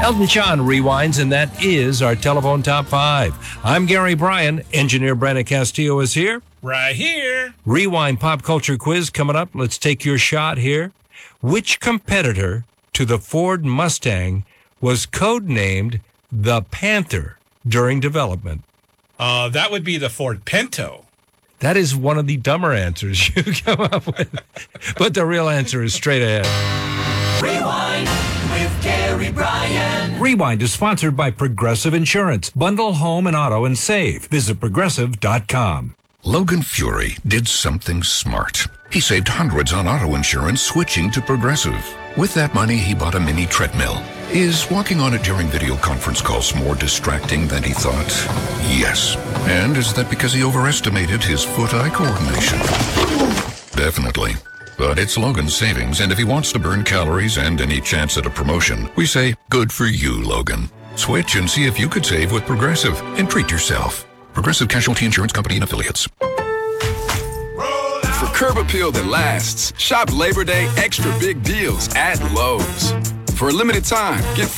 Elton John rewinds, and that is our telephone top 5. I'm Gary Bryan. Engineer Brandon Castillo is here. Right here. Rewind pop culture quiz coming up. Let's take your shot here. Which competitor to the Ford Mustang was codenamed the Panther during development? That would be the Ford Pinto. That is one of the dumber answers you come up with. But the real answer is straight ahead. Rewind with Gary Bryan. Rewind is sponsored by Progressive Insurance. Bundle home and auto and save. Visit Progressive.com. Logan Fury did something smart. He saved hundreds on auto insurance switching to Progressive. With that money, he bought a mini treadmill. Is walking on it during video conference calls more distracting than he thought? Yes. And is that because he overestimated his foot-eye coordination? Definitely. But it's Logan's savings, and if he wants to burn calories and any chance at a promotion, we say, good for you, Logan. Switch and see if you could save with Progressive and treat yourself. Progressive Casualty Insurance Company and Affiliates. For curb appeal that lasts, shop Labor Day extra big deals at Lowe's. For a limited time, get